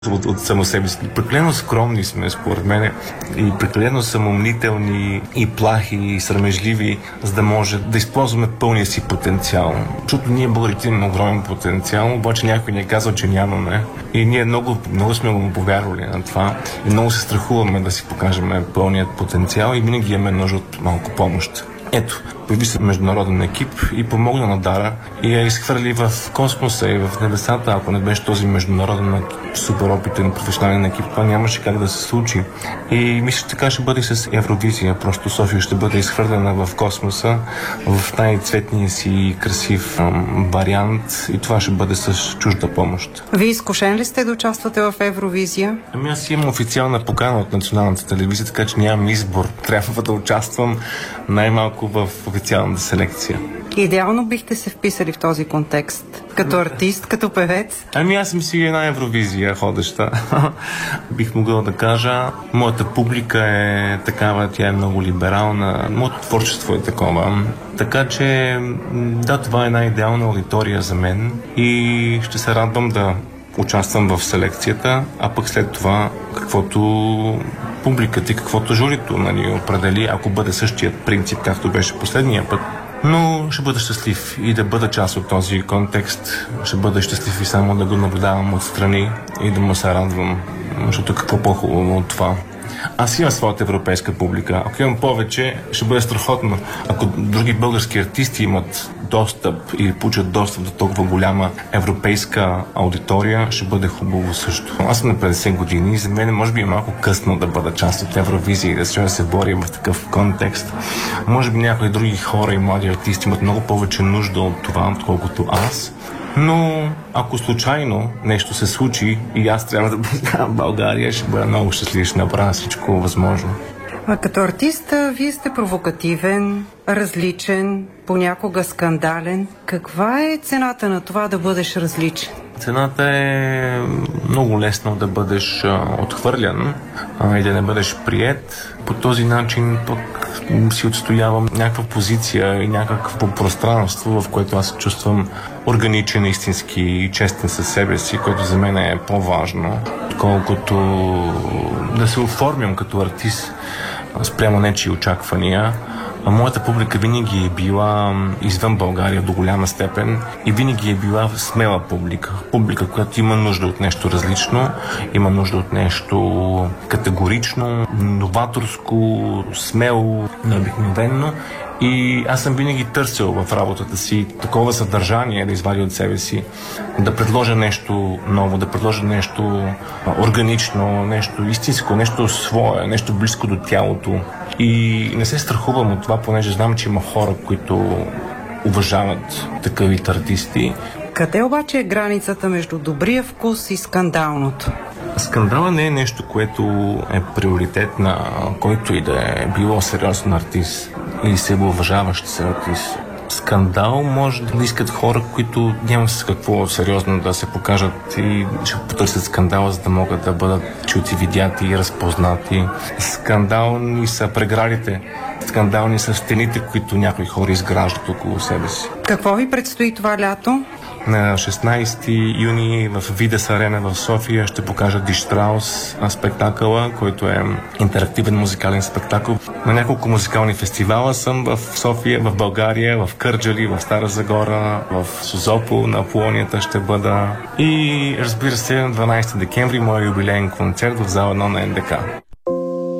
от само себе си. Прекалено скромни сме, според мен, и прекалено самомнителни и плахи и срамежливи, за да може да използваме пълния си потенциал. Защото ние българите имаме огромен потенциал, обаче някой ни е казал, че нямаме. И ние много сме му повярвали на това и много се страхуваме да си покажем пълният потенциал и винаги имаме нужда от малко помощ. Ето, появи се международен екип и помогна на Дара и я изхвърли в космоса и в небесата. Ако не беше този международен супер опитен професионален екип, това нямаше как да се случи. И мисля, че така ще бъде и с Евровизия. Просто София ще бъде изхвърлена в космоса в най-цветния си красив вариант и това ще бъде с чужда помощ. Вие изкушен ли сте да участвате в Евровизия? Аз имам официална покана от Националната телевизия, така че нямам избор. Трябва да участвам най-малко в официалната селекция. Идеално бихте се вписали в този контекст. Като артист, като певец? Аз съм си една Евровизия ходеща. Бих могъл да кажа. Моята публика е такава, тя е много либерална. Моето творчество е такова. Така че, да, това е една идеална аудитория за мен и ще се радвам да участвам в селекцията, а пък след това каквото публиката и каквото журито определи, ако бъде същият принцип, както беше последния път. Но ще бъда щастлив и да бъда част от този контекст. Ще бъда щастлив и само да го наблюдавам отстрани и да му се радвам. Защото какво по-хубаво от това? Аз имам своята европейска публика. Ако имам повече, ще бъде страхотно. Ако други български артисти имат достъп или получат достъп до толкова голяма европейска аудитория, ще бъде хубаво също. Аз съм на 50 години и за мен може би е малко късно да бъда част от Евровизия и да се борим в такъв контекст. Може би някои други хора и млади артисти имат много повече нужда от това, отколкото аз. Но ако случайно нещо се случи и аз трябва да бъда в България, ще бъда много щастлив, ще направя всичко възможно. А като артист, вие сте провокативен, различен, понякога скандален. Каква е цената на това да бъдеш различен? Цената е много лесно да бъдеш отхвърлян и да не бъдеш приет. По този начин пък си отстоявам някаква позиция и някакво пространство, в което аз се чувствам органичен, истински и честен със себе си, което за мен е по-важно, колкото да се оформям като артист спрямо нечии очаквания. Моята публика винаги е била извън България до голяма степен и винаги е била смела публика. Публика, която има нужда от нещо различно, има нужда от нещо категорично, новаторско, смело, необикновено. И аз съм винаги търсил в работата си такова съдържание да извадя от себе си, да предложа нещо ново, да предложа нещо органично, нещо истинско, нещо свое, нещо близко до тялото. И не се страхувам от това, понеже знам, че има хора, които уважават такъвите артисти. Къде обаче е границата между добрия вкус и скандалното? Скандала не е нещо, което е приоритет на който и да е било сериозен артист или себеуважаващ се артист. Скандал може да искат хора, които няма с какво сериозно да се покажат и ще потърсят скандала, за да могат да бъдат чути, видяти и разпознати. Скандални са преградите, скандални са стените, които някои хора изграждат около себе си. Какво ви предстои това лято? На 16 юни в Видес Арена в София ще покажа Ди Штраус спектакъла, който е интерактивен музикален спектакъл. На няколко музикални фестивала съм в София, в България, в Кърджали, в Стара Загора, в Созопол, на Аполонията ще бъда. И разбира се, на 12 декември моя юбилеен концерт в зала 1 на НДК.